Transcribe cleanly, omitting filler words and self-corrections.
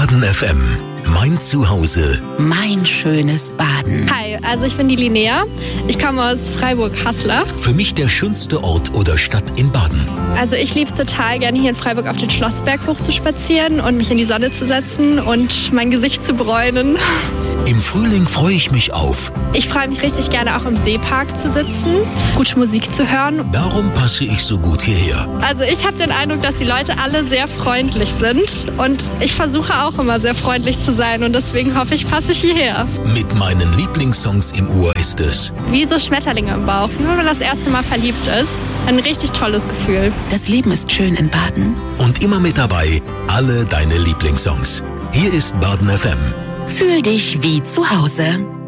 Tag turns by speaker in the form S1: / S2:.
S1: Baden FM. Mein Zuhause.
S2: Mein schönes Baden.
S3: Hi, also ich bin die Linnea. Ich komme aus Freiburg-Haslach.
S1: Für mich der schönste Ort oder Stadt in Baden.
S3: Also ich liebe es total gerne, hier in Freiburg auf den Schlossberg hochzuspazieren und mich in die Sonne zu setzen und mein Gesicht zu bräunen.
S1: Im Frühling freue ich mich auf.
S3: Ich freue mich richtig gerne, auch im Seepark zu sitzen, gute Musik zu hören.
S1: Darum passe ich so gut hierher.
S3: Also ich habe den Eindruck, dass die Leute alle sehr freundlich sind und ich versuche auch immer sehr freundlich zu sein und deswegen hoffe ich, passe ich hierher.
S1: Mit meinen Lieblingssongs im Ohr ist es
S3: Wie so Schmetterlinge im Bauch, wie wenn man das erste Mal verliebt ist. Ein richtig tolles Gefühl.
S2: Das Leben ist schön in Baden.
S1: und immer mit dabei alle deine Lieblingssongs. Hier ist Baden FM.
S2: Fühl dich wie zu Hause.